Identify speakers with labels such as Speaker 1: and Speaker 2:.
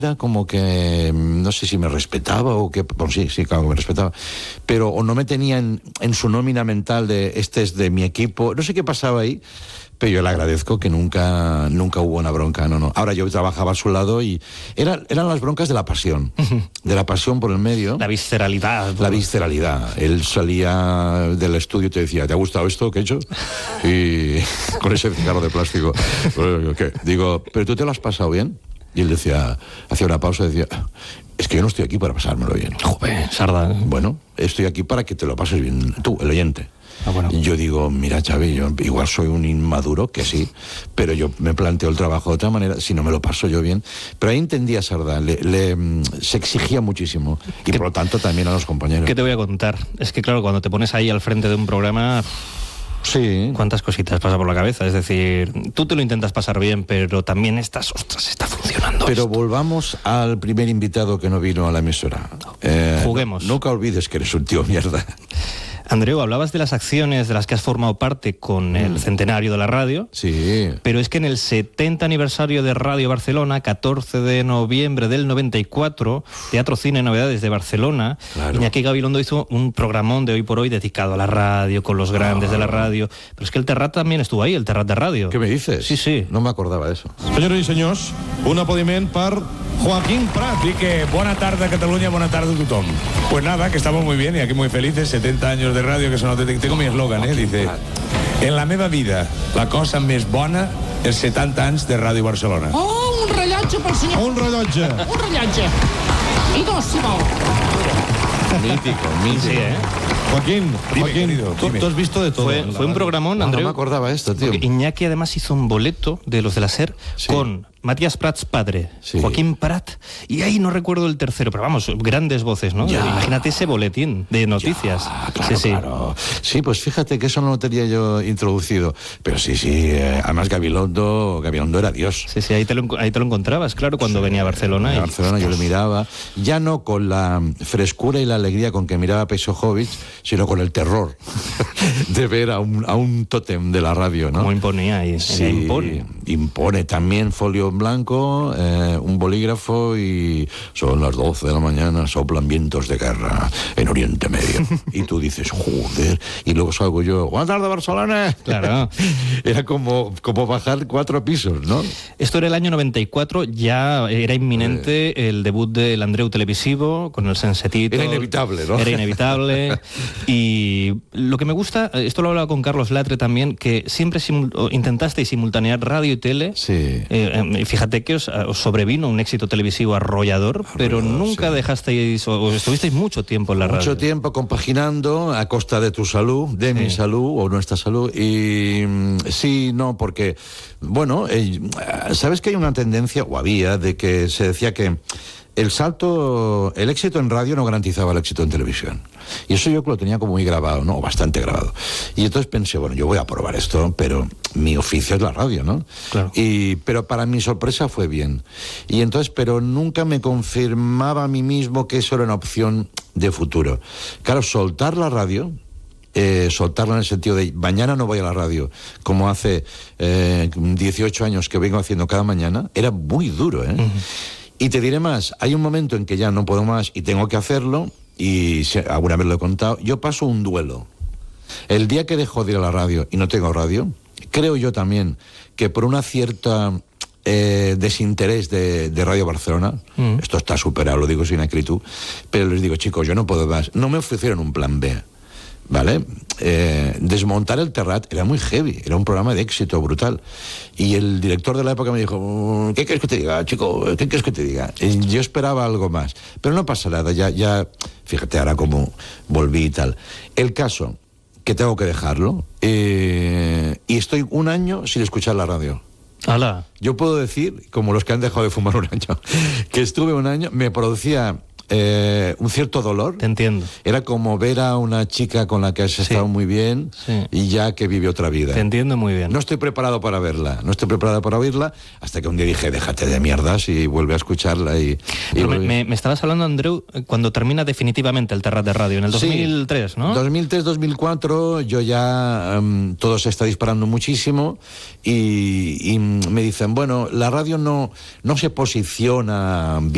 Speaker 1: Era como que no sé si me respetaba o que, bueno, sí, claro que me respetaba, pero o no me tenía en su nómina mental de este es de mi equipo, no sé qué pasaba ahí, pero yo le agradezco que nunca hubo una bronca, no. Ahora yo trabajaba a su lado y eran las broncas de la pasión por el medio.
Speaker 2: La visceralidad.
Speaker 1: La visceralidad. Él salía del estudio y te decía, ¿te ha gustado esto que he hecho? Y con ese cigarro de plástico. ¿Qué? Digo, ¿pero tú te lo has pasado bien? Y él decía, hacía una pausa y decía, es que yo no estoy aquí para pasármelo bien.
Speaker 2: Joder, Sarda.
Speaker 1: Bueno, estoy aquí para que te lo pases bien, tú, el oyente.
Speaker 2: Bueno.
Speaker 1: Yo digo, mira, Xavi, yo igual soy un inmaduro, que sí, pero yo me planteo el trabajo de otra manera, si no me lo paso yo bien. Pero ahí entendía Sardá, se exigía muchísimo, y por lo tanto también a los compañeros.
Speaker 2: ¿Qué te voy a contar? Es que claro, cuando te pones ahí al frente de un programa...
Speaker 1: Sí.
Speaker 2: ¿Cuántas cositas pasa por la cabeza? Es decir, tú te lo intentas pasar bien, pero también está funcionando.
Speaker 1: Pero
Speaker 2: esto.
Speaker 1: Volvamos al primer invitado que no vino a la emisora.
Speaker 2: Juguemos.
Speaker 1: Nunca olvides que eres un tío mierda.
Speaker 2: Andreu, hablabas de las acciones de las que has formado parte con el centenario de la radio.
Speaker 1: Sí.
Speaker 2: Pero es que en el 70 aniversario de Radio Barcelona, 14 de noviembre del 94, Teatro Cine Novedades de Barcelona,
Speaker 1: claro.
Speaker 2: Iñaki Gabilondo hizo un programón de Hoy por Hoy dedicado a la radio, con los grandes de la radio. Pero es que el Terrat también estuvo ahí, el Terrat de Radio.
Speaker 1: ¿Qué me dices?
Speaker 2: Sí.
Speaker 1: No me acordaba de eso.
Speaker 3: Senyores i senyors, un aplaudiment per Joaquín Prat.
Speaker 4: Y que buena tarde Cataluña, buena tarde Tothom. Pues nada, que estamos muy bien y aquí muy felices, 70 años de radio, que son auténticos. Tengo mi eslogan, dice, en la meva vida, la cosa més bona, els 70 anys de Ràdio Barcelona.
Speaker 5: Oh, un rellotge pel senyor.
Speaker 3: Un rellotge.
Speaker 5: Un rellotge. I dos, si vol.
Speaker 1: Mítico.
Speaker 2: Sí, ¿eh?
Speaker 3: Joaquín,
Speaker 4: querido,
Speaker 3: tú has visto de todo.
Speaker 2: Fue un programón, Andreu.
Speaker 1: No me acordaba esto, tío.
Speaker 2: Porque Iñaki además hizo un boleto de los de la SER con Matías Prats padre, Joaquín Prat, y ahí no recuerdo el tercero, pero vamos, grandes voces, ¿no?
Speaker 1: Ya.
Speaker 2: Imagínate ese boletín de noticias.
Speaker 1: Claro. Sí, pues fíjate que eso no lo tenía yo introducido. Pero sí, además Gabilondo era Dios.
Speaker 2: Sí, ahí te lo encontrabas, claro, cuando venía a Barcelona.
Speaker 1: En Barcelona yo le miraba, ya no con la frescura y la alegría con que miraba a Pesojovic, sino con el terror de ver a un tótem de la radio, ¿no?
Speaker 2: Como imponía ahí.
Speaker 1: Sí, impone también folio en blanco, un bolígrafo y son las 12 de la mañana, soplan vientos de guerra en Oriente Medio. Y tú dices, joder, y luego salgo yo, buenas tardes Barcelona.
Speaker 2: Claro.
Speaker 1: Era como bajar 4 pisos, ¿no?
Speaker 2: Esto era el año 94, ya era inminente el debut del Andreu televisivo con el Sensetito.
Speaker 1: Era inevitable, ¿no?
Speaker 2: Era inevitable. Y lo que me gusta, esto lo he hablado con Carlos Latre también, que siempre intentasteis simultanear radio y tele.
Speaker 1: Sí.
Speaker 2: Fíjate que os sobrevino un éxito televisivo arrollador, pero nunca dejasteis, o estuvisteis mucho tiempo en la radio.
Speaker 1: Mucho tiempo compaginando a costa de tu salud, de mi salud o nuestra salud. Y porque, bueno, sabes que hay una tendencia, o había, de que se decía que el éxito en radio no garantizaba el éxito en televisión. Y eso yo lo tenía como muy grabado, ¿no? Bastante grabado. Y entonces pensé, bueno, yo voy a probar esto, pero mi oficio es la radio, ¿no?
Speaker 2: Claro.
Speaker 1: Pero para mi sorpresa fue bien. Y entonces, pero nunca me confirmaba a mí mismo que eso era una opción de futuro. Claro, soltar la radio, soltarla en el sentido de mañana no voy a la radio, como hace 18 años que vengo haciendo cada mañana, era muy duro, ¿eh? Uh-huh. Y te diré más, hay un momento en que ya no puedo más y tengo que hacerlo, y alguna vez lo he contado, yo paso un duelo. El día que dejo de ir a la radio y no tengo radio, creo yo también que por una cierta desinterés de Radio Barcelona, esto está superado, lo digo sin acritud, pero les digo, chicos, yo no puedo más, no me ofrecieron un plan B. ¿Vale? Desmontar el Terrat era muy heavy, era un programa de éxito brutal. Y el director de la época me dijo, ¿qué quieres que te diga, chico? ¿Qué quieres que te diga? Yo esperaba algo más. Pero no pasa nada, ya fíjate ahora cómo volví y tal. El caso, que tengo que dejarlo, y estoy un año sin escuchar la radio.
Speaker 2: ¡Hala!
Speaker 1: Yo puedo decir, como los que han dejado de fumar un año, que estuve un año, me producía un cierto dolor.
Speaker 2: Te entiendo.
Speaker 1: Era como ver a una chica con la que has estado muy bien y ya que vive otra vida.
Speaker 2: Te entiendo muy bien.
Speaker 1: No estoy preparado para verla, hasta que un día dije, déjate de mierdas y vuelve a escucharla.
Speaker 2: Me estabas hablando, Andreu, cuando termina definitivamente el Terrat de Radio, en el 2003, ¿no?
Speaker 1: 2003, 2004, yo ya todo se está disparando muchísimo y me dicen, bueno, la radio no se posiciona bien.